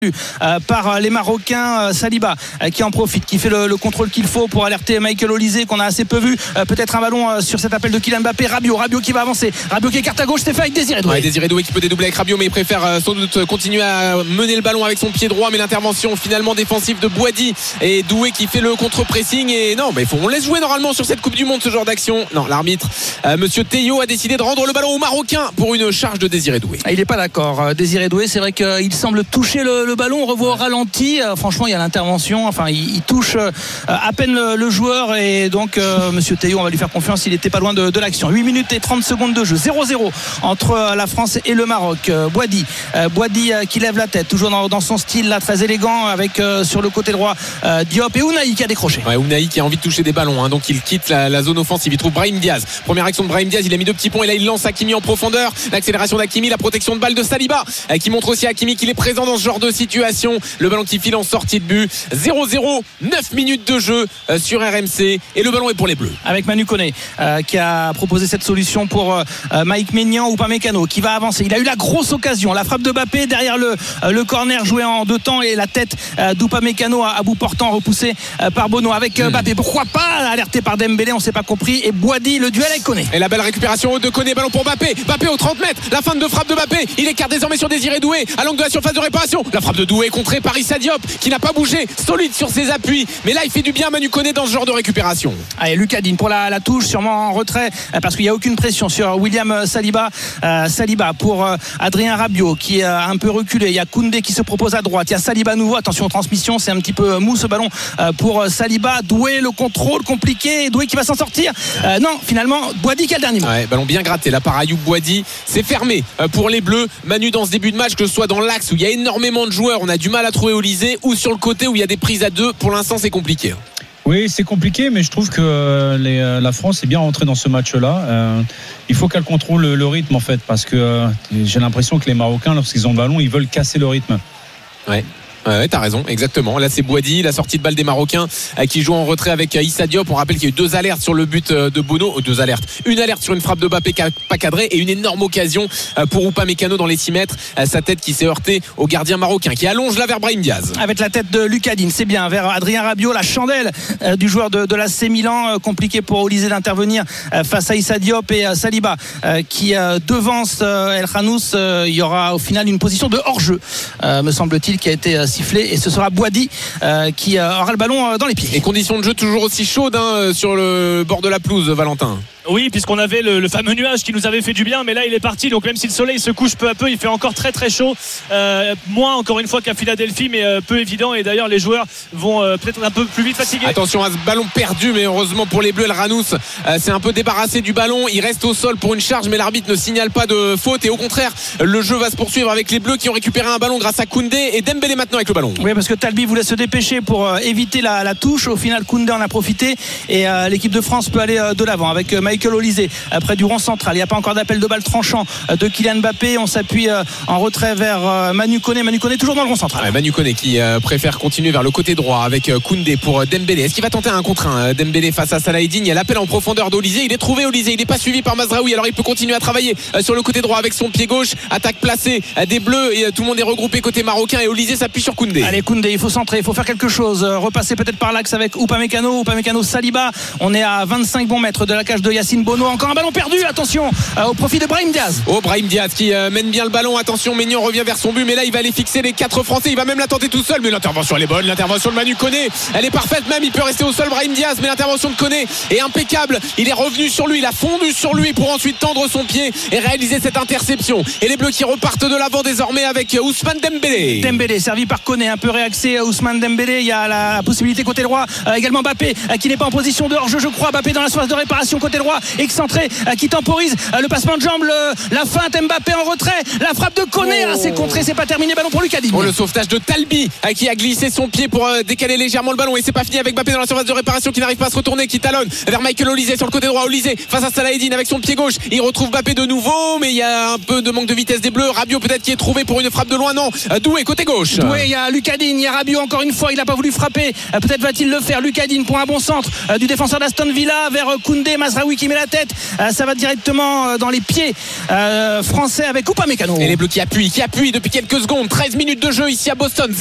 par les Marocains. Saliba qui en profite, qui fait le contrôle qu'il faut pour alerter Michael Olise qu'on a assez peu vu. Peut-être un ballon sur cet appel de Kylian Mbappé. Rabiot qui va avancer, Rabiot qui écarte à gauche, c'est fait avec Désiré Doué. Désiré Doué qui peut dédoubler avec Rabiot, mais il préfère sans doute continuer à mener le ballon avec son pied droit, mais l'intervention finalement défensive de Boadi et Doué qui fait le contre-pressing. Et non, mais on laisse jouer normalement sur cette Coupe du Monde ce genre d'action. Non, l'arbitre Monsieur Teyo a décidé de rendre le ballon aux Marocains pour une charge de Désiré Doué. Il n'est pas d'accord, Désiré Doué. C'est vrai qu'il semble toucher le ballon. On revoit au ralenti. Franchement, il y a l'intervention. Enfin, il touche à peine le joueur. Et donc, Monsieur Teyo, on va lui faire confiance. Il n'était pas loin de l'action. 8 minutes et 30 secondes de jeu. 0-0 entre la France et le Maroc. Boadi qui lève la tête, toujours dans son style là, très élégant, avec sur le côté droit Diop et Ounahi qui a décroché. Ounahi qui a envie de toucher des ballons, donc il quitte la zone offensive. Il trouve Brahim Diaz. Première action de Brahim Diaz. Il a mis 2 petits ponts et là il lance Hakimi en profondeur. L'accélération d'Hakimi, la protection de balle de Saliba qui montre aussi à Hakimi qu'il est présent dans ce genre de situation. Le ballon qui file en sortie de but. 0-0, 9 minutes de jeu sur RMC et le ballon est pour les Bleus. Avec Manu Koné qui a proposé cette solution pour Mike Maignan ou Upamecano qui va avancer. Il a eu la grosse occasion, la frappe de Mbappé derrière le corner joué en 2 temps et la tête d'Upamecano à bout portant repoussé par Bono avec Mbappé. Pourquoi pas alerté par Dembélé, on s'est pas compris. Et Boadi, le duel avec Koné. Et la belle récupération haute de Koné, ballon pour Mbappé aux 30 mètres, la fin de frappe de Mbappé, il écarte désormais sur Désiré Doué à l'angle de la surface de réparation. La frappe de Doué contrée par Issa Diop qui n'a pas bougé, solide sur ses appuis, mais là il fait du bien à Manu Koné dans ce genre de récupération. Allez, Lucas Digne pour la touche, sûrement en retrait parce qu'il n'y a aucune pression sur William Saliba. Saliba pour Adrien Rabiot qui a un peu reculé. Il y a Koundé qui se propose à droite, il y a Saliba nouveau, attention aux transmissions, c'est un petit peu mou ce ballon pour Saliba. Doué, le contrôle compliqué, Doué qui va s'en sortir. Non, finalement Boadi qui a le dernier mot. Ballon bien gratté là par Ayoub Boadi. C'est fermé pour les Bleus. Manu, dans ce début de match, que ce soit dans l'axe où il y a énormément de joueurs, on a du mal à trouver Olise, ou sur le côté où il y a des prises à 2, pour l'instant c'est compliqué. Oui, c'est compliqué, mais je trouve que la France est bien rentrée dans ce match-là. Il faut qu'elle contrôle le rythme en fait, parce que j'ai l'impression que les Marocains, lorsqu'ils ont le ballon, ils veulent casser le rythme. Ouais, t'as raison, exactement. Là, c'est Boadi, la sortie de balle des Marocains qui joue en retrait avec Issa Diop. On rappelle qu'il y a eu 2 alertes sur le but de Bono. 2 alertes. Une alerte sur une frappe de Mbappé pas cadrée et une énorme occasion pour Upamecano dans les 6 mètres. Sa tête qui s'est heurtée au gardien marocain qui allonge là vers Brahim Diaz. Avec la tête de Lucas Digne, c'est bien, vers Adrien Rabiot, la chandelle du joueur de l'AC Milan. Compliqué pour Olise d'intervenir face à Issa Diop et Saliba qui devance El Khanous. Il y aura au final une position de hors-jeu, me semble-t-il, qui a été sifflé et ce sera Boadi qui aura le ballon dans les pieds. Et conditions de jeu toujours aussi chaudes sur le bord de la pelouse, Valentin. Oui, puisqu'on avait le fameux nuage qui nous avait fait du bien, mais là il est parti, donc même si le soleil se couche peu à peu, il fait encore très très chaud, moins encore une fois qu'à Philadelphie, mais peu évident, et d'ailleurs les joueurs vont peut-être un peu plus vite fatigués. Attention à ce ballon perdu, mais heureusement pour les Bleus, El Khanous s'est un peu débarrassé du ballon, il reste au sol pour une charge, mais l'arbitre ne signale pas de faute, et au contraire le jeu va se poursuivre avec les Bleus qui ont récupéré un ballon grâce à Koundé et Dembélé maintenant avec le ballon. Oui, parce que Talbi voulait se dépêcher pour éviter la touche, au final Koundé en a profité et l'équipe de France peut aller de l'avant avec Michael Olise près du rond central. Il n'y a pas encore d'appel de balle tranchant de Kylian Mbappé. On s'appuie en retrait vers Manu Koné toujours dans le rond central. Manu Koné qui préfère continuer vers le côté droit avec Koundé pour Dembélé. Est-ce qu'il va tenter un contre 1 Dembélé face à Salahedine? Il y a l'appel en profondeur d'Olise. Il est trouvé Olise, il n'est pas suivi par Mazraoui, alors il peut continuer à travailler sur le côté droit avec son pied gauche. Attaque placée des Bleus et tout le monde est regroupé côté marocain et Olise s'appuie sur Koundé. Allez Koundé, il faut centrer, il faut faire quelque chose, repasser peut-être par l'axe avec Upamecano Saliba. On est à 25 bons mètres de la cage de Yacine Bono. Encore un ballon perdu, attention au profit de Brahim Diaz. Brahim Diaz qui mène bien le ballon. Attention, Maignan revient vers son but, mais là il va aller fixer les 4 Français. Il va même la tenter tout seul, mais l'intervention elle est bonne. L'intervention de Manu Koné, elle est parfaite même. Il peut rester au sol Brahim Diaz, mais l'intervention de Koné est impeccable. Il est revenu sur lui, il a fondu sur lui pour ensuite tendre son pied et réaliser cette interception. Et les Bleus qui repartent de l'avant désormais avec Ousmane Dembélé. Dembélé servi par Koné, un peu réaxé Ousmane Dembélé. Il y a la possibilité côté droit également Mbappé qui n'est pas en position de hors-jeu, je crois. Mbappé dans la surface de réparation côté droit, excentré qui temporise le passement de jambe, la feinte, Mbappé en retrait, la frappe de Koné, c'est contré, c'est pas terminé, ballon pour Lucas Digne. Le sauvetage de Talbi qui a glissé son pied pour décaler légèrement le ballon et c'est pas fini avec Mbappé dans la surface de réparation qui n'arrive pas à se retourner, qui talonne vers Michael Olise sur le côté droit. Olise face à Salahedine avec son pied gauche, il retrouve Mbappé de nouveau, mais il y a un peu de manque de vitesse des Bleus. Rabiot peut-être qui est trouvé pour une frappe de loin, non, Doué côté gauche. Doué, il y a Lucas Digne, il y a Rabiot encore une fois, il n'a pas voulu frapper, peut-être va-t-il le faire. Lucas Digne pour un bon centre du défenseur d'Aston Villa vers Koundé, Mazraoui qui met la tête, ça va directement dans les pieds français avec Upamecano. Et les Bleus qui appuient depuis quelques secondes. 13 minutes de jeu ici à Boston.